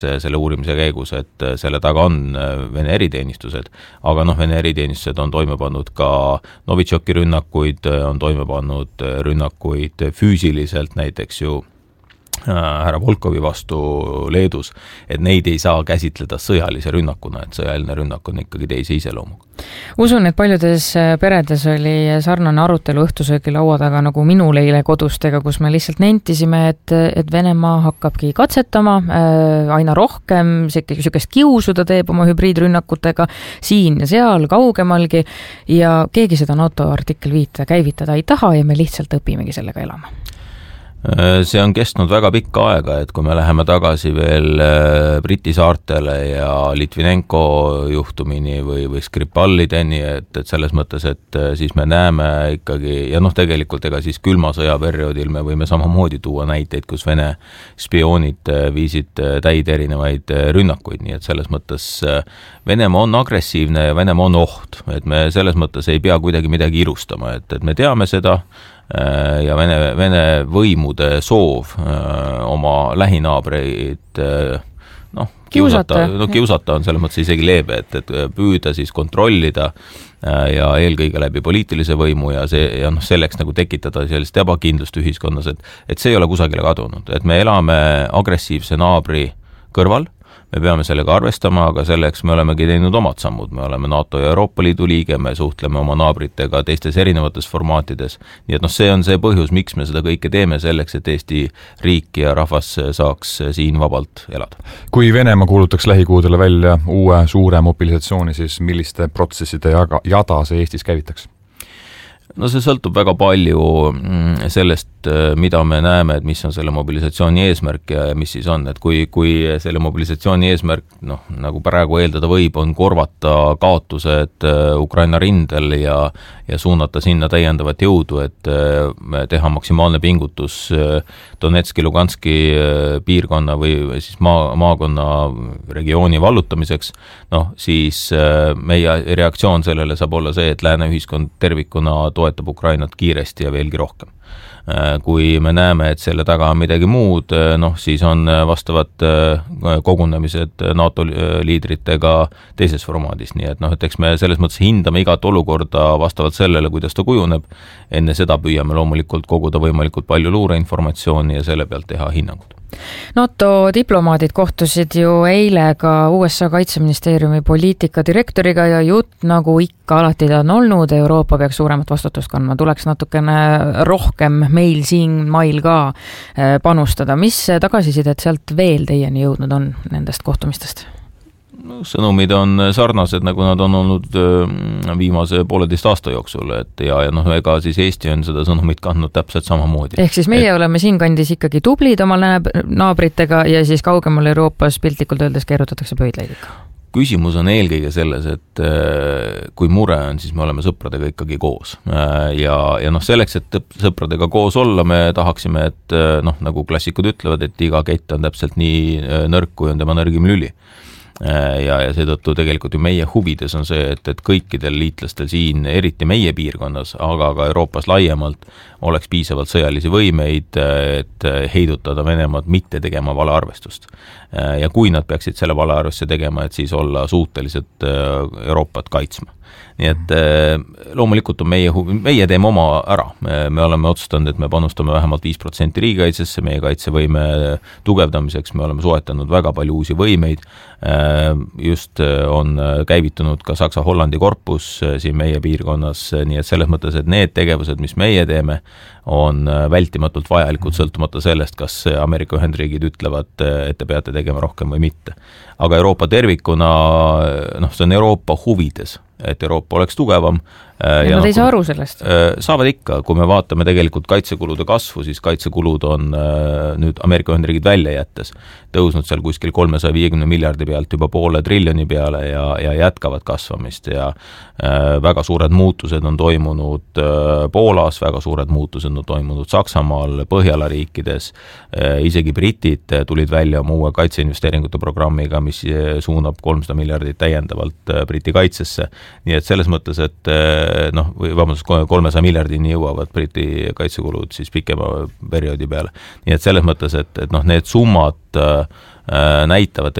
selle uurimise käigus, et selle taga on Vene eriteenistused, aga Vene eriteenistused on toime pannud ka Novitšoki rünnakuid, on toime pannud rünnakuid füüsiliselt, näiteks ju härra Volkovi vastu Leedus, et neid ei saa käsitleda sõjalise rünnakuna, et sõjaline rünnak on ikkagi teise iseloomuga. Usun, et paljudes peredes oli sarnane arutelu õhtusöögi laua taga nagu minul eile kodustega, kus me lihtsalt nentisime, et Venemaa hakkabki katsetama aina rohkem, sükest kiusu ta teeb oma hübriidrünnakutega siin ja seal kaugemalgi ja keegi seda NATO artikkel 5 käivitada ei taha ja me lihtsalt õpimegi sellega elama. See on kestnud väga pikka aega, et kui me läheme tagasi veel Briti saartele ja Litvinenko juhtumini või Skripalideni, et selles mõttes, et siis me näeme ikkagi, ja tegelikult ega siis külma sõja perioodil me võime samamoodi tuua näiteid, kus Vene spioonid viisid täid erinevaid rünnakuid, nii et selles mõttes Venemaa on agressiivne ja Venemaa on oht, et me selles mõttes ei pea kuidagi midagi irustama, et me teame seda, ja Vene võimude soov oma lähinaabreid kiusata on selles mõttes isegi leebe, et püüda siis kontrollida ja eelkõige läbi poliitilise võimu ja selleks nagu tekitada sellist ebakindlust ühiskonnas, et see ei ole kusagile kadunud, et me elame agressiivse naabri kõrval, me peame sellega arvestama, aga selleks me olemegi teinud omad sammud, me oleme NATO ja Euroopa Liidu liige, me suhtleme oma naabritega teistes erinevates formaatides, nii et see on see põhjus, miks me seda kõike teeme selleks, et Eesti riik ja rahvas saaks siin vabalt elada. Kui Venemaa kuulutaks lähikuudele välja uue suure mobilisatsiooni, siis milliste protsesside jada see Eestis käivitaks? See sõltub väga palju sellest, mida me näeme, et mis on selle mobilisatsiooni eesmärk ja mis siis on, et kui selle mobilisatsiooni eesmärk, nagu praegu eeldada võib, on korvata kaotused Ukraina rindel ja suunata sinna täiendavat jõudu, et teha maksimaalne pingutus Donetski, Luganski piirkonna või siis maakonna regiooni vallutamiseks, siis meie reaktsioon sellele saab olla see, et lääne ühiskond tervikuna toetab Ukrainat kiiresti ja veelgi rohkem. Kui me näeme, et selle taga on midagi muud, siis on vastavad kogunemised NATO liidritega teises formaadis, nii et eks me selles mõttes hindame igat olukorda vastavalt sellele, kuidas ta kujuneb, enne seda püüame loomulikult koguda võimalikult palju luureinformatsiooni ja selle pealt teha hinnangud. NATO diplomaadid kohtusid ju eile ka USA kaitseministeeriumi poliitika direktoriga ja jutt nagu ikka alati ta on olnud, Euroopa peaks suuremat vastutust kandma, tuleks natukene rohkem meil siin mail ka panustada. Mis tagasisidet sealt veel teieni jõudnud on nendest kohtumistest? Sõnumid on sarnased, nagu nad on olnud viimase 1,5 aasta jooksul, et ega siis Eesti on seda sõnumit kandnud täpselt samamoodi. Ehk siis meie oleme siin kandis ikkagi tublid oma naabritega ja siis kaugemal Euroopas piltlikult öeldes keerutatakse pöidlaid ikka. Küsimus on eelkõige selles, et kui mure on, siis me oleme sõpradega ikkagi koos. Ja selleks, et sõpradega koos olla, me tahaksime, et nagu klassikud ütlevad, et iga kett on täpselt nii nõrk, kui on tema nõrgim lüli. Ja seetõttu tegelikult ju meie huvides on see, et kõikidel liitlastel siin, eriti meie piirkonnas, aga ka Euroopas laiemalt, oleks piisavalt sõjalisi võimeid, et heidutada Venemaad mitte tegema valearvestust. Ja kui nad peaksid selle valearvestuse tegema, et siis olla suutelised Euroopat kaitsma. Nii et loomulikult on meie teeme oma ära. Me oleme otsustanud, et me panustame vähemalt 5% riigikaitsesse, meie kaitsevõime tugevdamiseks me oleme soetanud väga palju uusi võimeid. Just on käivitunud ka Saksa-Hollandi korpus siin meie piirkonnas, nii et selles mõttes, et need tegevused, mis meie teeme, on vältimatult vajalikud sõltumata sellest, kas Ameerika Ühendriigid ütlevad, et te peate tegema rohkem või mitte. Aga Euroopa tervikuna, see on Euroopa huvides, et Euroopa oleks tugevam. Ja nad ei saa aru sellest? Saavad ikka, kui me vaatame tegelikult kaitsekulude kasvu, siis kaitsekulud on nüüd Ameerika Ühendriigid välja jättes tõusnud seal kuskil 350 miljardi pealt juba 500 triljoni peale ja jätkavad kasvamist ja väga suured muutused on toimunud Poolas, väga suured muutused on toimunud Saksamaal, Põhjala riikides, isegi britid tulid välja oma uue kaitseinvesteeringute programmiga, mis suunab 300 miljardit täiendavalt Briti kaitsesse, nii et selles mõttes, et noh, või vabandust, 300 miljardini jõuavad Briti kaitsekulud siis pikema perioodi peale. Nii et selles mõttes, et noh, need summad näitavad